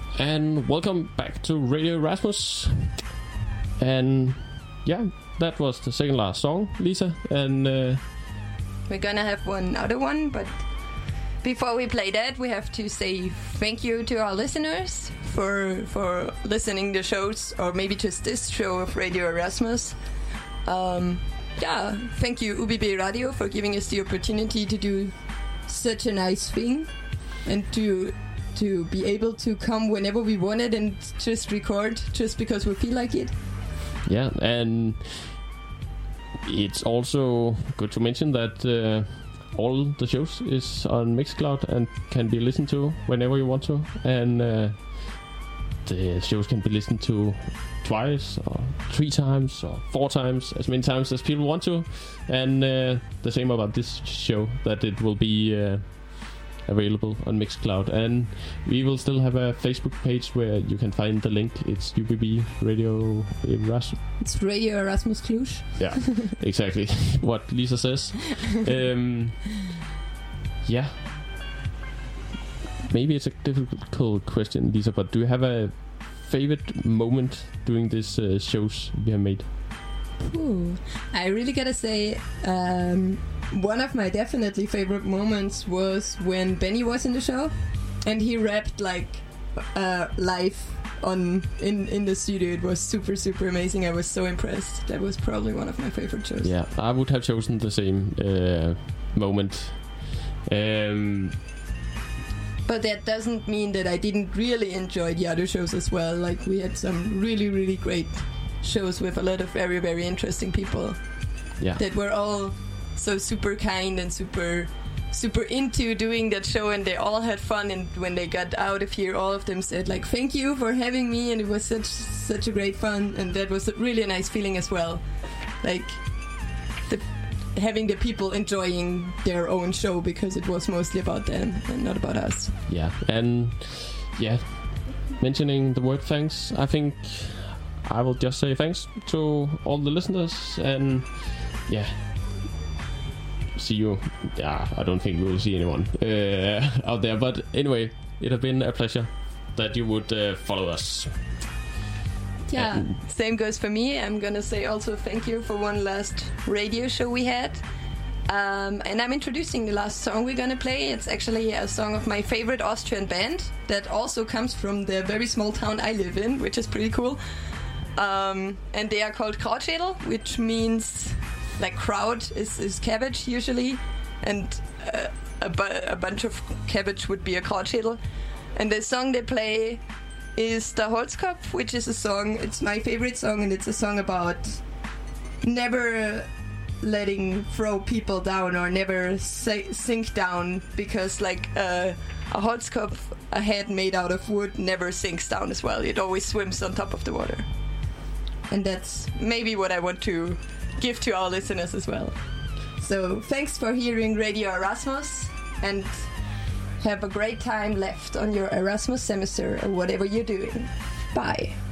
And welcome back to Radio Erasmus. And yeah, that was the second last song, Lisa. And we're gonna have one other one, but before we play that, we have to say thank you to our listeners for listening to shows, or maybe just this show of Radio Erasmus. Thank you UBB Radio for giving us the opportunity to do such a nice thing and to be able to come whenever we wanted and just record just because we feel like it. Yeah, and it's also good to mention that all the shows is on Mixcloud and can be listened to whenever you want to, and the shows can be listened to twice or 3 times or 4 times, as many times as people want to. And the same about this show, that it will be available on Mixcloud, and we will still have a Facebook page where you can find the link. It's UBB Radio Erasmus. It's Radio Erasmus Cluj. Yeah, exactly what Lisa says. Yeah, maybe it's a difficult question, Lisa, but do you have a favorite moment during these shows we have made? Ooh, I really gotta say, one of my definitely favorite moments was when Benny was in the show and he rapped like live in the studio. It was super amazing. I was so impressed. That was probably one of my favorite shows. Yeah, I would have chosen the same moment. But that doesn't mean that I didn't really enjoy the other shows as well. Like, we had some really great shows with a lot of very interesting people. Yeah, that were all so super kind and super into doing that show, and they all had fun. And when they got out of here, all of them said like, thank you for having me, and it was such a great fun. And that was really a nice feeling as well, like having the people enjoying their own show, because it was mostly about them and not about us. Yeah, and yeah, mentioning the word thanks, I think I will just say thanks to all the listeners, and yeah, see you. Yeah, I don't think we'll see anyone out there, but anyway, it has been a pleasure that you would follow us. Yeah, same goes for me. I'm gonna say also thank you for one last radio show we had. And I'm introducing the last song we're gonna play. It's actually a song of my favorite Austrian band that also comes from the very small town I live in, which is pretty cool. And they are called Krautschädel, which means like kraut is cabbage usually, and a bunch of cabbage would be a Krautschädel. And the song they play is Der Holzkopf, which is a song, it's my favorite song, and it's a song about never throw people down or never sink down, because like a Holzkopf, a head made out of wood, never sinks down as well. It always swims on top of the water. And that's maybe what I want to give to our listeners as well. So thanks for hearing Radio Erasmus, and have a great time left on your Erasmus semester or whatever you're doing. Bye.